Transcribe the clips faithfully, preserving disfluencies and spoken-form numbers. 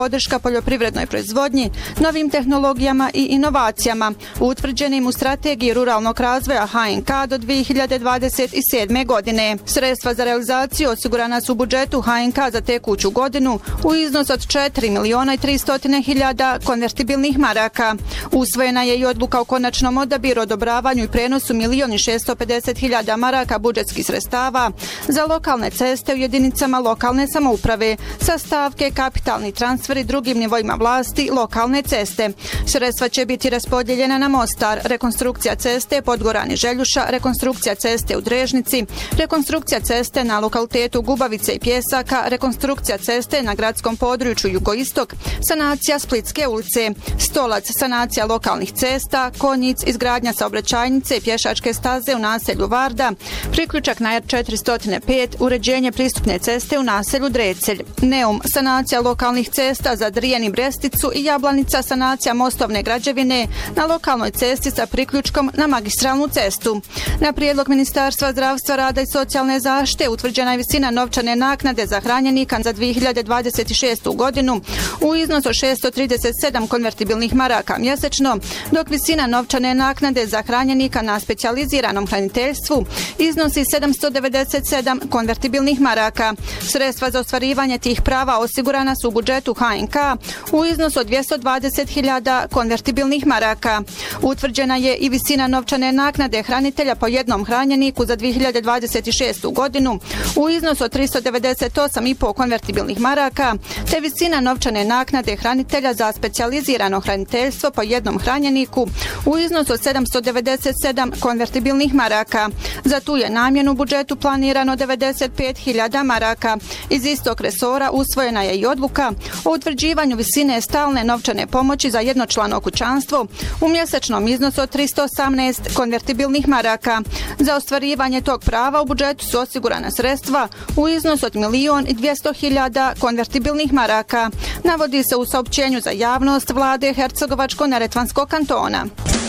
podrška poljoprivrednoj proizvodnji, novim tehnologijama i inovacijama, utvrđenim u strategiji ruralnog razvoja H N K do dvije hiljade dvadeset sedme. godine. Sredstva za realizaciju osigurana su u budžetu H N K za tekuću godinu u iznos od četiri miliona i tristo hiljada konvertibilnih maraka. Usvojena je i odluka o konačnom odabiru, odobravanju i prenosu milion i šesto pedeset hiljada maraka budžetskih sredstava za lokalne ceste u jedinicama lokalne samouprave sa stavke kapitalni transfer i drugim nivoima vlasti lokalne ceste. Sredstva će biti raspodijeljena na Mostar, rekonstrukcija ceste Podgorani Željuša, rekonstrukcija ceste u Drežnici, rekonstrukcija ceste na lokalitetu Gubavice i Pjesaka, rekonstrukcija ceste na gradskom području Jugoistok, sanacija Splitske ulice, Stolac, sanacija lokalnih cesta, Konjic, izgradnja saobraćajnice i pješačke staze u naselju Varda, priključak na R četiristo pet, uređenje pristupne ceste u naselju Drecelj, Neum, sanacija lokalnih cesta za Drijen i Bresticu i Jablanica, sanacija mostovne građevine na lokalnoj cesti sa priključkom na magistralnu cestu. Na prijedlog Ministarstva zdravstva, rada i socijalne zaštite utvrđena je visina novčane naknade za hranjenika za dvije hiljade dvadeset šestu. godinu u iznosu od šesto trideset sedam konvertibilnih maraka mjesečno, dok visina novčane naknade za hranjenika na specijaliziranom hraniteljstvu iznosi sedamsto devedeset sedam konvertibilnih maraka. Sredstva za ostvarivanje tih prava osigurana su u budžetu H N K u iznosu od dvjesto dvadeset hiljada konvertibilnih maraka. Utvrđena je i visina novčane naknade hranitelja po jednom hranjeniku za dvije hiljade dvadeset šestu. godinu u iznosu od tristo devedeset osam i pol konvertibilnih maraka, te visina novčane naknade hranitelja za specijalizirano hraniteljstvo po jednom hranjeniku u iznosu od sedamsto devedeset sedam konvertibilnih maraka. Za tu je namjenu u budžetu planirano devedeset pet hiljada maraka. Iz istog resora usvojena je i odluka o utvrđivanju visine stalne novčane pomoći za jednočlano kućanstvo u mjesečnom iznosu od tristo osamnaest konvertibilnih maraka. Za ostvarivanje tog prava u budžetu su osigurana sredstva u iznosu od milion i dvjesto hiljada konvertibilnih maraka. Navodi se u saopćenju za javnost vlade Hercegovačko-neretvanskog kantona.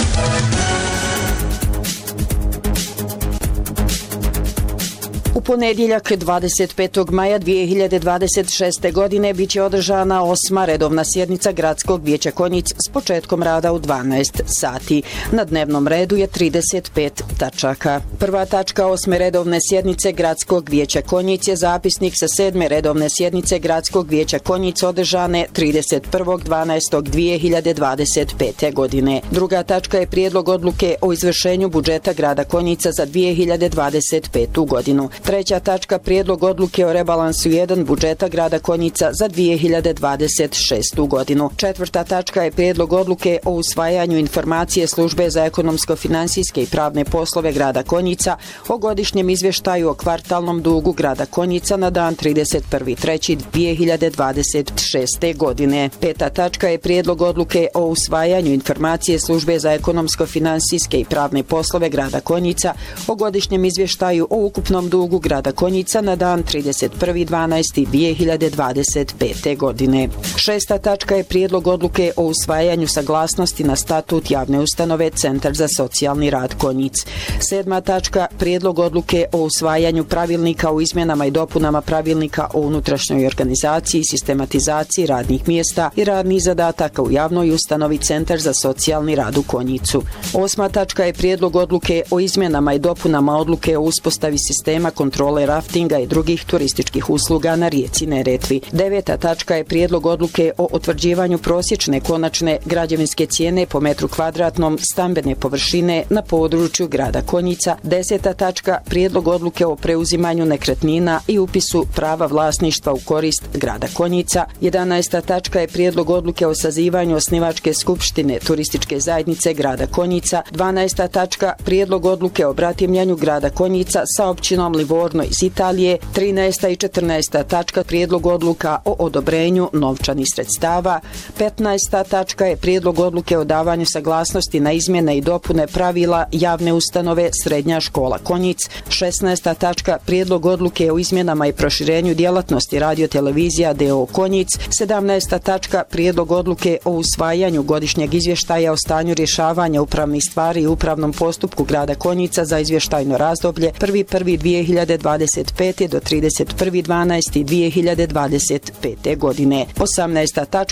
U ponedjeljak dvadeset petog maja dvije hiljade dvadeset šeste. godine biće održana osma redovna sjednica Gradskog vijeća Konjic s početkom rada u dvanaest sati. Na dnevnom redu je trideset pet tačaka. Prva tačka osme redovne sjednice Gradskog vijeća Konjic je zapisnik sa sedme redovne sjednice Gradskog vijeća Konjic održane trideset prvog dvanaestog dvije hiljade dvadeset pete. godine. Druga tačka je prijedlog odluke o izvršenju budžeta grada Konjica za dvije hiljade dvadeset petu. godinu. Treća tačka, prijedlog odluke o rebalansu jedan budžeta grada Konjica za dvije hiljade dvadeset šestu. godinu. Četvrta tačka je prijedlog odluke o usvajanju informacije službe za ekonomsko-finansijske i pravne poslove grada Konjica o godišnjem izvještaju o kvartalnom dugu grada Konjica na dan trideset prvi treći dvije hiljade dvadeset šeste. godine. Peta tačka je prijedlog odluke o usvajanju informacije službe za ekonomsko-finansijske i pravne poslove grada Konjica o godišnjem izvještaju o ukupnom dugu grada Konjica na dan trideset prvi dvanaesti dvije hiljade dvadeset pete. godine. Šesta tačka je prijedlog odluke o usvajanju saglasnosti na statut javne ustanove Centar za socijalni rad Konjic. Sedma tačka, prijedlog odluke o usvajanju pravilnika o izmjenama i dopunama pravilnika o unutrašnjoj organizaciji i sistematizaciji radnih mjesta i radnih zadataka u javnoj ustanovi Centar za socijalni rad u Konjicu. Osma tačka je prijedlog odluke o izmjenama i dopunama odluke o uspostavi sistema kontrole raftinga i drugih turističkih usluga na rijeci Neretvi. Deveta tačka je prijedlog odluke o utvrđivanju prosječne konačne građevinske cijene po metru kvadratnom stambene površine na području grada Konjica. Deseta tačka, prijedlog odluke o preuzimanju nekretnina i upisu prava vlasništva u korist grada Konjica. Jedanaesta tačka je prijedlog odluke o sazivanju osnivačke skupštine turističke zajednice grada Konjica. Dvanaesta tačka, prijedlog odluke o bratimljanju grada Konjica sa općinom Livorno iz Italije. Trinaesta i četrnaesta tačka, prijedlog odluka o odobrenju novčanih sredstava. Petnaesta tačka je prijedlog odluke o davanju saglasnosti na izmjene i dopune pravila javne ustanove Srednja škola Konjic. Šesnaesta tačka, prijedlog odluke o izmjenama i proširenju djelatnosti radiotelevizija d o o Konjic. Sedamnaesta tačka, prijedlog odluke o usvajanju godišnjeg izvještaja o stanju rješavanja upravnih stvari i upravnom postupku grada Konjica za izvještajno razdoblje prvi prvi dvije hiljade hiljade dvadeset pete do trideset prvi decembar dvije hiljade dvadeset pete godine. osamnaesta tačka